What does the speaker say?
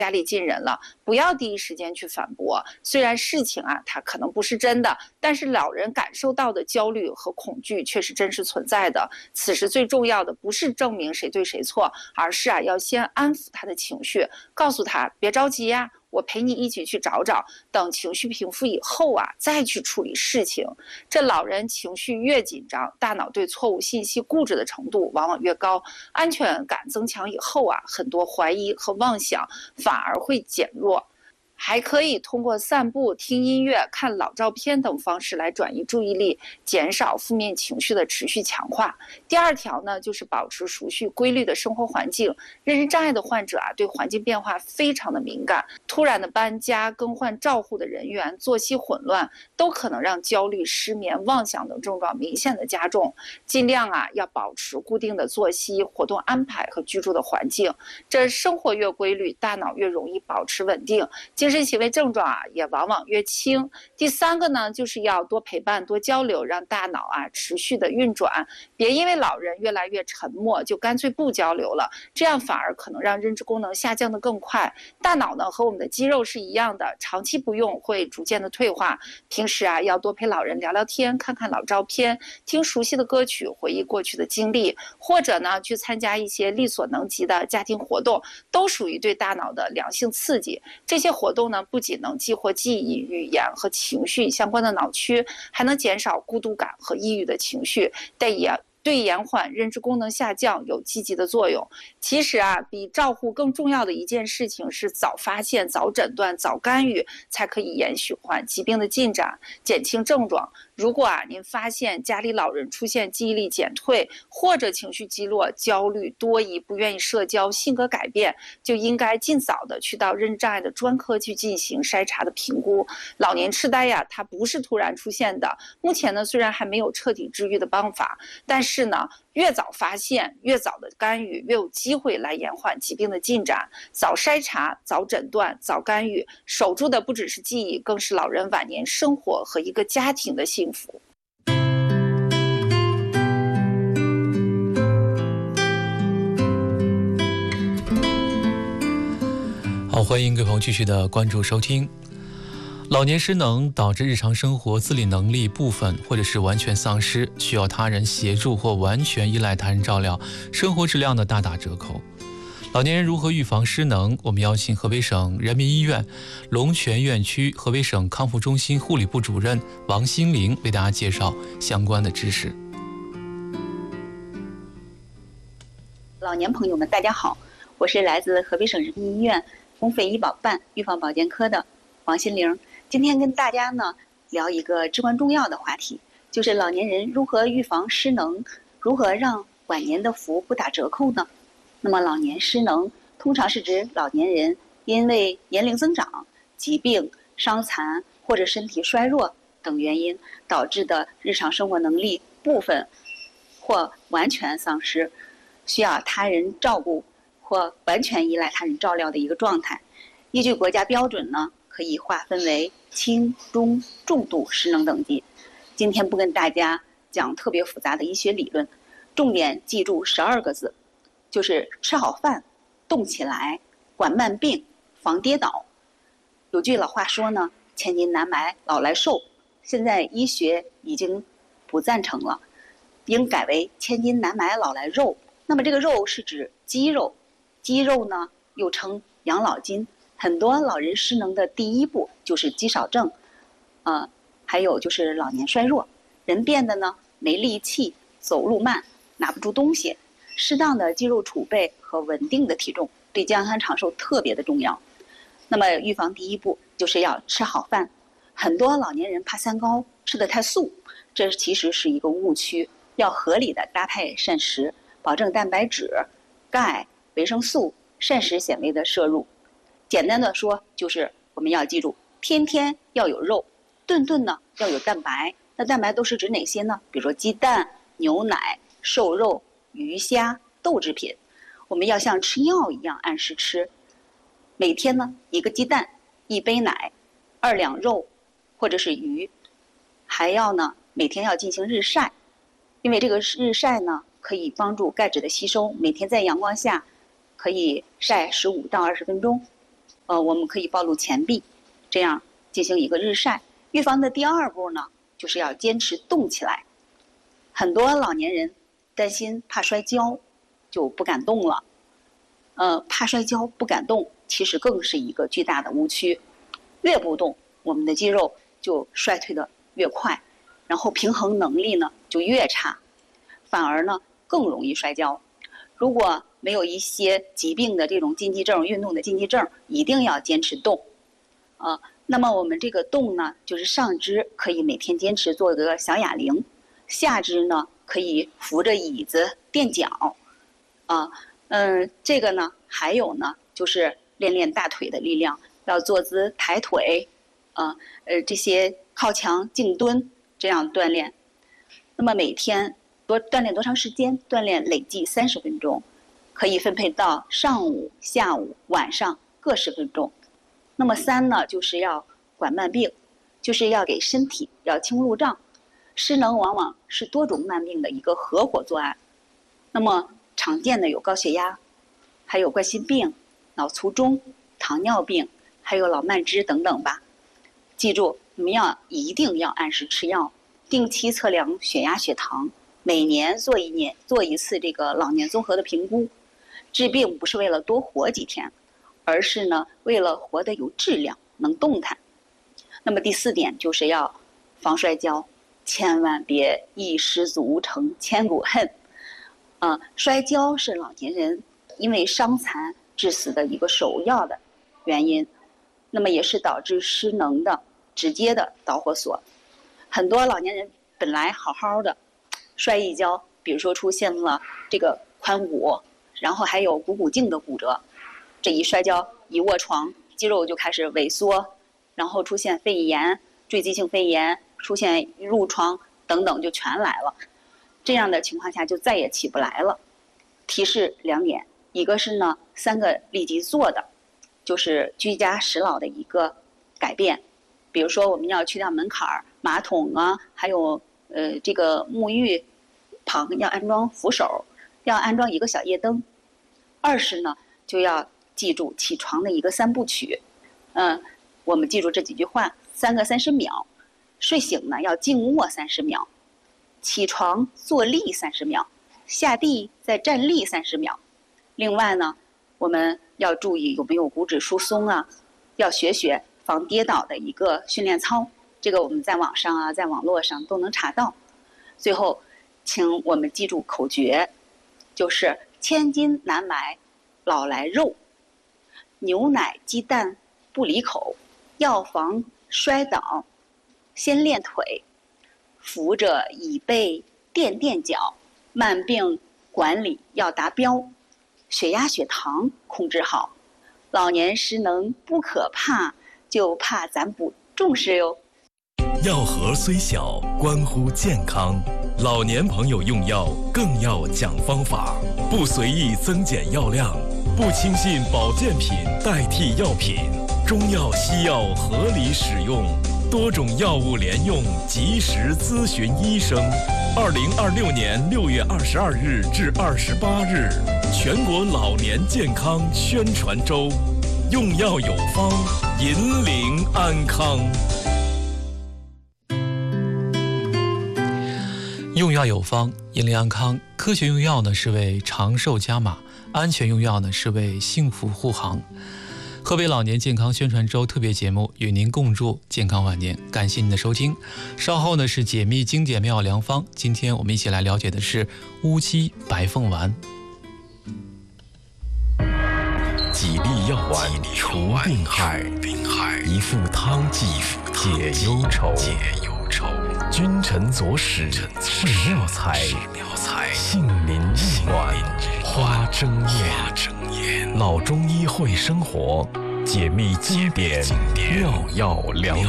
家里进人了，不要第一时间去反驳。虽然事情啊，它可能不是真的，但是老人感受到的焦虑和恐惧却是真实存在的。此时最重要的不是证明谁对谁错，而是要先安抚他的情绪，告诉他别着急呀，我陪你一起去找找，等情绪平复以后再去处理事情。这老人情绪越紧张，大脑对错误信息固执的程度往往越高，安全感增强以后很多怀疑和妄想反而会减弱。还可以通过散步、听音乐、看老照片等方式来转移注意力，减少负面情绪的持续强化。第二条呢，就是保持熟悉规律的生活环境。认知障碍的患者对环境变化非常的敏感，突然的搬家、更换照护的人员、作息混乱，都可能让焦虑、失眠、妄想等症状明显的加重。尽量要保持固定的作息、活动安排和居住的环境。这生活越规律，大脑越容易保持稳定，精神行为症状也往往越轻。第三个呢，就是要多陪伴、多交流，让大脑持续的运转。别因为老人越来越沉默，就干脆不交流了，这样反而可能让认知功能下降的更快。大脑呢和我们的肌肉是一样的，长期不用会逐渐的退化。平时要多陪老人聊聊天，看看老照片，听熟悉的歌曲，回忆过去的经历，或者呢去参加一些力所能及的家庭活动，都属于对大脑的良性刺激。这些活动呢，不仅能激活记忆、语言和情绪相关的脑区，还能减少孤独感和抑郁的情绪，但也对延缓认知功能下降有积极的作用。其实比照护更重要的一件事情是早发现、早诊断、早干预，才可以延缓疾病的进展，减轻症状。如果您发现家里老人出现记忆力减退，或者情绪低落、焦虑、多疑、不愿意社交、性格改变，就应该尽早的去到认知障碍的专科去进行筛查的评估。老年痴呆它不是突然出现的，目前呢虽然还没有彻底治愈的方法，但是呢越早发现、越早的干预，越有机会来延缓疾病的进展。早筛查、早诊断、早干预，守住的不只是记忆，更是老人晚年生活和一个家庭的幸福。 好，欢迎各位朋友继续的关注收听。老年失能导致日常生活自理能力部分或者是完全丧失，需要他人协助或完全依赖他人照料，生活质量的大打折扣。老年人如何预防失能？我们邀请河北省人民医院龙泉院区河北省康复中心护理部主任王新玲为大家介绍相关的知识。 老年朋友们，大家好，我是来自河北省人民医院公费医保办预防保健科的王新玲。今天跟大家呢聊一个至关重要的话题，就是老年人如何预防失能，如何让晚年的福不打折扣呢？那么老年失能通常是指老年人因为年龄增长、疾病、伤残或者身体衰弱等原因导致的日常生活能力部分或完全丧失，需要他人照顾或完全依赖他人照料的一个状态。依据国家标准呢，可以划分为轻、中、重度失能等级。今天不跟大家讲特别复杂的医学理论，重点记住12个字，就是吃好饭、动起来、管慢病、防跌倒。有句老话说呢，千金难买老来瘦，现在医学已经不赞成了，应改为千金难买老来肉。那么这个肉是指肌肉，肌肉呢又称养老金。很多老人失能的第一步就是肌少症，还有就是老年衰弱，人变得呢没力气，走路慢，拿不住东西。适当的肌肉储备和稳定的体重对健康长寿特别的重要。那么预防第一步就是要吃好饭。很多老年人怕三高，吃得太素，这其实是一个误区。要合理的搭配膳食，保证蛋白质、钙、维生素、膳食纤维的摄入。简单的说，就是我们要记住，天天要有肉，顿顿呢要有蛋白。那蛋白都是指哪些呢？比如说鸡蛋、牛奶、瘦肉、鱼虾、豆制品。我们要像吃药一样按时吃，每天呢1个鸡蛋、1杯奶、2两肉或者是鱼，还要呢每天要进行日晒，因为这个日晒呢可以帮助钙质的吸收，每天在阳光下可以晒15到20分钟。 我们可以暴露前臂，这样进行一个日晒。预防的第2步呢，就是要坚持动起来。很多老年人担心怕摔跤，就不敢动了。怕摔跤不敢动，其实更是一个巨大的误区。越不动，我们的肌肉就衰退的越快，然后平衡能力呢就越差，反而呢更容易摔跤。如果没有一些疾病的这种禁忌症、运动的禁忌症，一定要坚持动。那么我们这个动呢，就是上肢可以每天坚持做个小哑铃，下肢呢可以扶着椅子垫脚。这个呢还有呢就是练练大腿的力量，要坐姿抬腿，这些靠墙静蹲，这样锻炼。那么每天锻炼多长时间？锻炼累计30分钟，可以分配到上午、下午、晚上各10分钟。那么3呢，就是要管慢病，就是要给身体要清路障。失能往往是多种慢病的一个合伙作案。那么常见的有高血压，还有冠心病、脑卒中、糖尿病，还有老慢支等等吧。记住，你们一定要按时吃药，定期测量血压、血糖，每年做一次这个老年综合的评估。治病不是为了多活几天，而是呢为了活得有质量，能动弹。那么第4点就是要防摔跤，千万别一失足成千古恨。摔跤是老年人因为伤残致死的一个首要的原因，那么也是导致失能的直接的导火索。很多老年人本来好好的，摔一跤，比如说出现了这个髋骨，然后还有股骨颈的骨折，这一摔跤一卧床，肌肉就开始萎缩，然后出现肺炎、坠积性肺炎，出现褥疮等等，就全来了。这样的情况下就再也起不来了。提示2点，一个是呢3个立即做的，就是居家识老的一个改变。比如说我们要去掉门槛儿、马桶啊，还有这个沐浴旁要安装扶手，要安装一个小夜灯。2是呢就要记住起床的一个3部曲。我们记住这几句话：3个30秒，睡醒呢要静卧30秒，起床坐立30秒，下地再站立30秒。另外呢，我们要注意有没有骨质疏松啊，要学防跌倒的一个训练操，这个我们在网上啊，在网络上都能查到。最后，请我们记住口诀，就是千金难买老来肉，牛奶鸡蛋不离口，要防摔倒先练腿，扶着椅背垫脚，慢病管理要达标，血压血糖控制好，老年失能不可怕，就怕咱不重视哟。 药盒虽小，关乎健康。老年朋友用药更要讲方法，不随意增减药量，不轻信保健品代替药品，中药西药合理使用，多种药物联用，及时咨询医生。2026年6月22日至28日，全国老年健康宣传周，用药有方，引领安康。 用药有方，引领安康。科学用药呢是为长寿加码，安全用药呢是为幸福护航。河北老年健康宣传周特别节目与您共祝健康晚年，感谢您的收听。稍后呢是解密经典妙药良方，今天我们一起来了解的是乌鸡白凤丸。 几粒药丸除病害，一副汤剂解忧愁。君臣佐使是妙才，杏林玉馆花争艳。老中医会生活，解密经典妙药良